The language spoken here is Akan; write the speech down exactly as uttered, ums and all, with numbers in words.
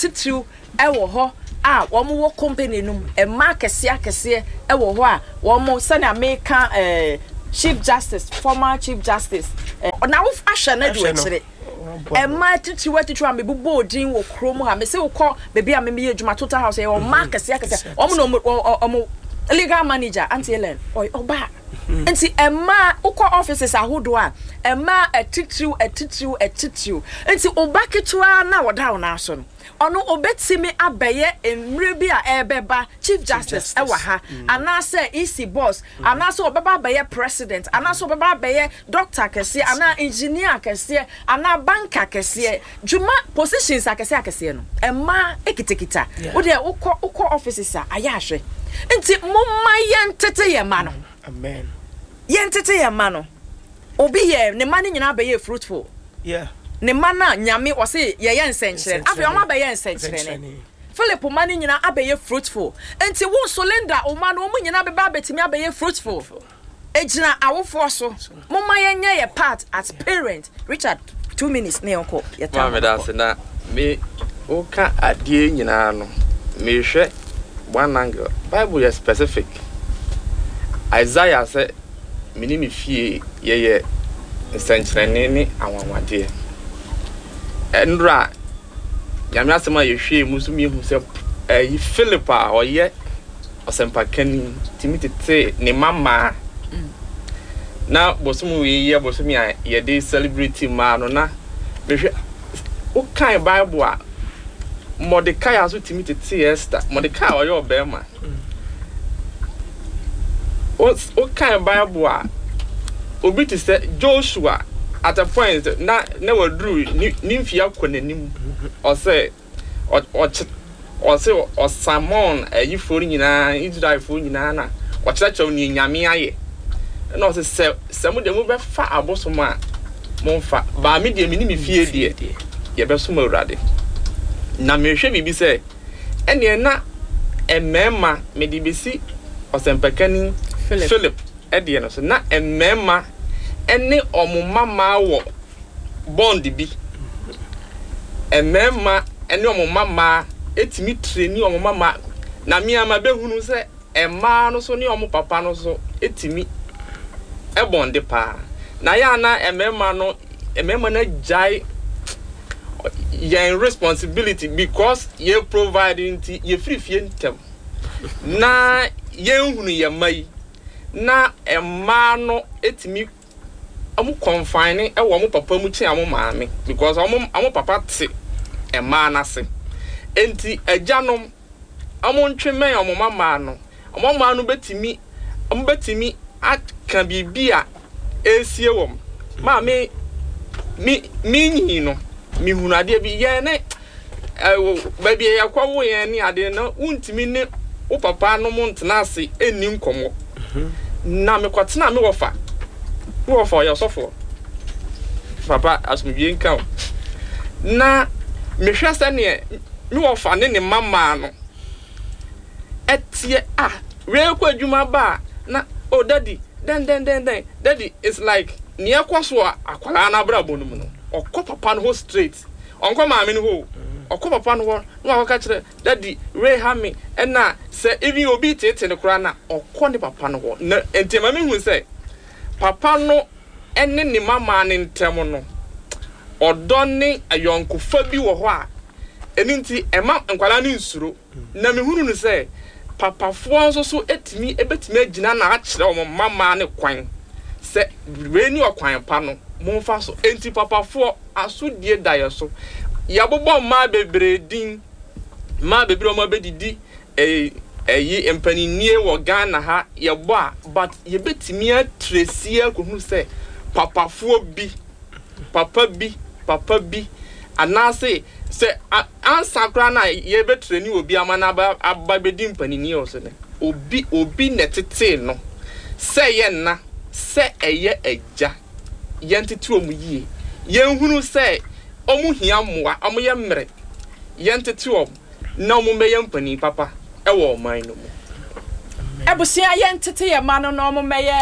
etitu ewo ho a wo mo company num e ma kese akese ewo ho a wo mo sani American eh Chief Justice former Chief Justice eh na wo ahwe na du akire e ma etitu etitu am be bodin wo krom ha me se wo kọ bebi am me adwuma Total House e wo ma kese akese wo mo no wo legal manager Auntie Ellen oi oba enti emma ukọ offices ahodo a emma etitu etitu etitu enti obaketua na woda na aso no ono obetimi abeye emre bi a ebeba Chief Justice ewa ha anase E C boss anase obeba abeye president anase obeba abeye doctor kese ana engineer kese ana banker kese juma positions akese akese no emma ekitekita wo de ukọ ukọ offices a ayahwe enti momma yentete ye ma no amen yentete ye ma no obi ye ne ma ne nyina be ye fruitful yeah ne ma na nyame wo se ye ye nsenkyere afi o ma be ye nsenkyere ne Philip ma ne nyina abe ye fruitful enti wo solenda o ma no o nyina be ba betimi abe ye fruitful ejina awofo so momma yenye ye part as parent. Richard two minutes ne onko ye ta ma me da se na me o ka adie nyina no me hwe one angle Bible is specific. Isaiah said minimi fie ye ye sentrene ni awanwade enra nyame asema ye hwe musumi hu se eh Philippa oye osempa kani timitete ne mama na bosumu we ye bosumi a ye dey celebrity ma no na me hwe o kan Bible a Mordecai aso timitete Esther Mordecai oye obema o o kan Bible a obi to say Joshua at a point na na wadru nimfia konanim o say o o say o Simon ayifori nyina Israel fo nyina na o kyerɛkyerɛw ni nyame aye na o say se mo de mo be fa abosom a mo fa ba me de me ni me fie de ye be so mawurade na me hwe bibi say ene na emema me de besi osempakani Philip Philip ede no so na emema ene omumama wo bond bi emema ene omumama etimi treni omumama na me ama behunu se ema no so ne omu papa no so etimi e bond pa na ya na emema no emema na jai your responsibility because you providing you free fientem na ye hunu ye mai na emma no etimi amu confine e wo mu papa mu chi amu maame because amu amu papa te emma na se enti ajanom amu ntweme amu mama no amu mama no betimi amu betimi aka bibia esie wom maame mi mi nyi no mi hunu ade bi ye ne eh baby ya kwa wo ye ni ade na untimi ne o papa no mo ntena ase eni nkomo na me kwatena me wofa me wofa ya sofo papa asumdie nka na me hwese ne me wofa ne ne mama no etie ah we kwa adwuma ba na oh daddy den den den den daddy is like ne akwaso akwala na brabo no mu no okọ papa no ho straight onko maame no ho okọ papa no ho no akọ kire daddy we ha me na se even obi tete ne kura na okọ ne papa no ho na enti maame hu se papa no ene ne mama ne ntem no odo ne ayonkofa bi wo ho a eni nti ema nkwala ne nsuro na me hunu no se papa fo nso so etimi ebetimi agina na akire o mama ne kwan se we ni okwan pa no monfa so enti papa fo asodie daye so yabobo ma bebredin ma bebre ma bedidi eh eyi empaninie wo Ghana ha yebo a but ye betimi atresia ko hu se papa fo bi papa bi papa bi anase se ansakra na ye betreni obi amana ba ababedi empaninie o se ne obi obi netete no se ye na se eye eja yentete omu yie yenhunu se omu hia moa omu ye mmere yentete om na omu meye mpani papa e wo man no mu ebusia yentete ye ma no no omu meye